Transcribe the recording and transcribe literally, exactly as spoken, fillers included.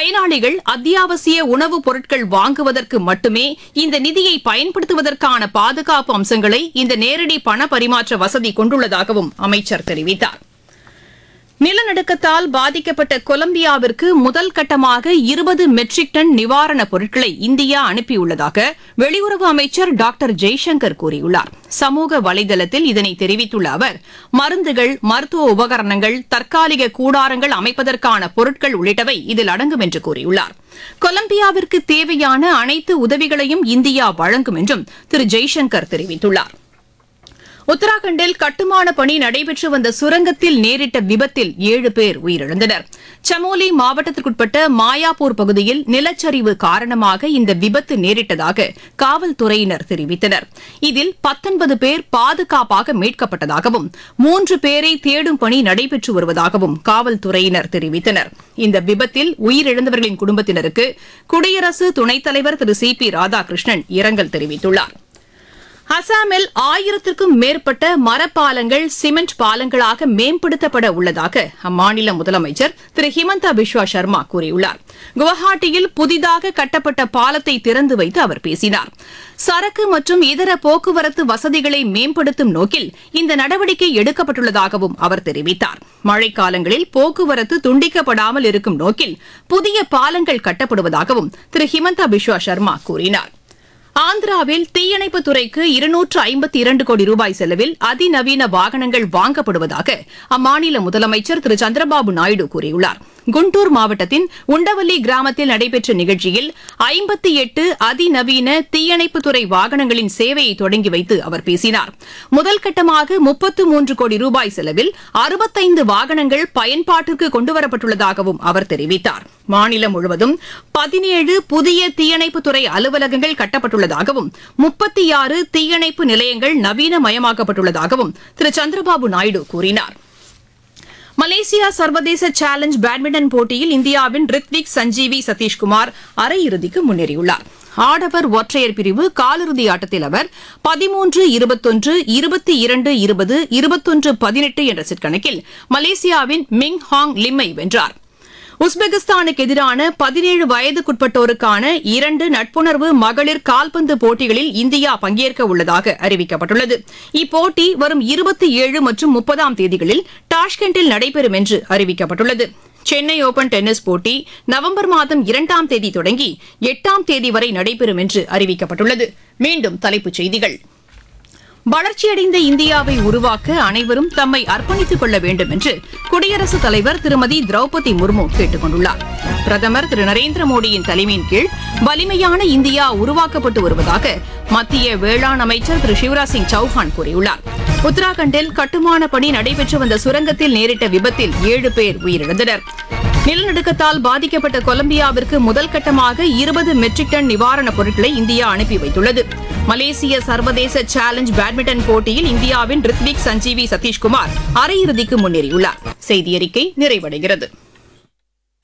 பயனாளிகள் அத்தியாவசிய உணவுப் பொருட்கள் வாங்குவதற்கு மட்டுமே இந்த நிதியை பயன்படுத்துவதற்கான பாதுகாப்பு அம்சங்களை இந்த நேரடி பண பரிமாற்ற வசதி கொண்டுள்ளதாகவும் அமைச்சர் தெரிவித்தார். நிலநடுக்கத்தால் பாதிக்கப்பட்ட கொலம்பியாவிற்கு முதல் கட்டமாக இருபது மெட்ரிக் டன் நிவாரணப் பொருட்களை இந்தியா அனுப்பியுள்ளதாக வெளியுறவு அமைச்சர் டாக்டர் ஜெய்சங்கர் கூறியுள்ளார். சமூக வலைதளத்தில் இதனை தெரிவித்துள்ள அவர், மருந்துகள், மருத்துவ உபகரணங்கள், தற்காலிக கூடாரங்கள் அமைப்பதற்கான பொருட்கள் உள்ளிட்டவை இதில் அடங்கும் என்று கூறியுள்ளார். கொலம்பியாவிற்கு தேவையான அனைத்து உதவிகளையும் இந்தியா வழங்கும் என்றும் திரு ஜெய்சங்கர் தெரிவித்துள்ளார். உத்தராகண்டில் கட்டுமான பணி நடைபெற்று வந்த சுரங்கத்தில் நேரிட்ட விபத்தில் ஏழு பேர் உயிரிழந்தனர். சமோலி மாவட்டத்திற்குட்பட்ட மாயாப்பூர் பகுதியில் நிலச்சரிவு காரணமாக இந்த விபத்து நேரிட்டதாக காவல்துறையினர் தெரிவித்தனர். இதில் பத்தொன்பது பேர் பாதுகாப்பாக மீட்கப்பட்டதாகவும் மூன்று பேரை தேடும் பணி நடைபெற்று வருவதாகவும் காவல்துறையினர் தெரிவித்தனர். இந்த விபத்தில் உயிரிழந்தவர்களின் குடும்பத்தினருக்கு குடியரசு துணைத் தலைவர் திரு சி பி ராதாகிருஷ்ணன் இரங்கல் தெரிவித்துள்ளார். அசாமில் ஆயிரத்திற்கும் மேற்பட்ட மரப்பாலங்கள் சிமெண்ட் பாலங்களாக மேம்படுத்தப்பட உள்ளதாக அம்மாநில முதலமைச்சர் திரு ஹிமந்தா பிஸ்வா சர்மா கூறியுள்ளார். குவஹாட்டியில் புதிதாக கட்டப்பட்ட பாலத்தை திறந்து வைத்து அவர் பேசினார். சரக்கு மற்றும் இதர போக்குவரத்து வசதிகளை மேம்படுத்தும் நோக்கில் இந்த நடவடிக்கை எடுக்கப்பட்டுள்ளதாகவும் அவர் தெரிவித்தார். மழைக்காலங்களில் போக்குவரத்து துண்டிக்கப்படாமல் இருக்கும் நோக்கில் புதிய பாலங்கள் கட்டப்படுவதாகவும் திரு ஹிமந்தா பிஸ்வா சர்மா கூறினார். ஆந்திராவில் தீயணைப்புத் துறைக்கு இருநூற்று ஐம்பத்தி இரண்டு கோடி ரூபாய் செலவில் அதிநவீன வாகனங்கள் வாங்கப்படுவதாக அம்மாநில முதலமைச்சர் திரு சந்திரபாபு நாயுடு கூறியுள்ளார். குண்டூர் மாவட்டத்தின் உண்டவல்லி கிராமத்தில் நடைபெற்ற நிகழ்ச்சியில் ஐம்பத்தி எட்டு அதிநவீன தீயணைப்புத்துறை வாகனங்களின் சேவையை தொடங்கி வைத்து அவர் பேசினார். முதல் கட்டமாக முப்பத்து மூன்று கோடி ரூபாய் செலவில் அறுபத்தைந்து வாகனங்கள் பயன்பாட்டிற்கு கொண்டுவரப்பட்டுள்ளதாகவும் அவர் தெரிவித்தார். மாநிலம் முழுவதும் பதினேழு புதிய தீயணைப்புத்துறை அலுவலகங்கள் கட்டப்பட்டுள்ளதாகவும் முப்பத்தி ஆறு தீயணைப்பு நிலையங்கள் நவீனமயமாக்கப்பட்டுள்ளதாகவும் திரு சந்திரபாபு நாயுடு கூறினார். மலேசியா சர்வதேச சேலஞ்ச் பேட்மிண்டன் போட்டியில் இந்தியாவின் ரித்விக் சஞ்சீவி சதீஷ்குமார் அரையிறுதிக்கு முன்னேறியுள்ளார். ஆடவர் ஒற்றையர் பிரிவு காலிறுதி ஆட்டத்தில் அவர் பதிமூன்று இருபத்தொன்று இருபத்தி இரண்டு இருபது இருபத்தொன்று பதினெட்டு என்ற செட் கணக்கில் மலேசியாவின் மிங் ஹாங் லிம்மை வென்றார். உஸ்பெகிஸ்தானுக்கு எதிரான பதினேழு வயதுக்குட்பட்டோருக்கான இரண்டு நட்புணர்வு மகளிர் கால்பந்து போட்டிகளில் இந்தியா பங்கேற்க உள்ளதாக அறிவிக்கப்பட்டுள்ளது. இப்போட்டி வரும் இருபத்தி ஏழு மற்றும் முப்பதாம் தேதிகளில் டாஷ்கெண்டில் நடைபெறும் என்று அறிவிக்கப்பட்டுள்ளது. சென்னை ஓபன் டென்னிஸ் போட்டி நவம்பர் மாதம் இரண்டாம் தேதி தொடங்கி எட்டாம் தேதி வரை நடைபெறும் என்று அறிவிக்கப்பட்டுள்ளது. மீண்டும் தலைப்புச் செய்திகள். வளர்ச்சியடைந்த இந்தியாவை உருவாக்க அனைவரும் தம்மை அர்ப்பணித்துக் கொள்ள வேண்டும் என்று குடியரசுத் தலைவர் திருமதி திரௌபதி முர்மு கேட்டுக் கொண்டுள்ளார். பிரதமர் திரு நரேந்திர மோடியின் தலைமையின் கீழ் வலிமையான இந்தியா உருவாக்கப்பட்டு வருவதாக மத்திய வேளாண் அமைச்சர் திரு சிவராஜ் சிங் சௌஹான் கூறியுள்ளார். உத்தராகண்டில் கட்டுமான பணி நடைபெற்று வந்த சுரங்கத்தில் நேரிட்ட விபத்தில் ஏழு பேர் உயிரிழந்தனர். நிலநடுக்கத்தால் பாதிக்கப்பட்ட கொலம்பியாவிற்கு முதல் கட்டமாக இருபது மெட்ரிக் டன் நிவாரணப் பொருட்களை இந்தியா அனுப்பி வைத்துள்ளது. மலேசிய சர்வதேச சேலஞ்ச் பேட்மிண்டன் போட்டியில் இந்தியாவின் ரித்விக் சஞ்சீவி சதீஷ்குமார் அரையிறுதிக்கு முன்னேறியுள்ளார். செய்தியறிக்கை நிறைவடைகிறது.